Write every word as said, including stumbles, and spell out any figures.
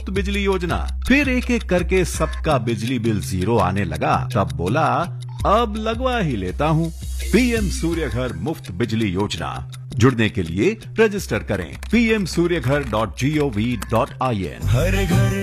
मुफ्त बिजली योजना। फिर एक एक करके सबका बिजली बिल जीरो आने लगा, तब बोला अब लगवा ही लेता हूँ। पीएम सूर्य घर मुफ्त बिजली योजना। जुड़ने के लिए रजिस्टर करें पी एम सूर्य घर dot G O V dot I N. हर घर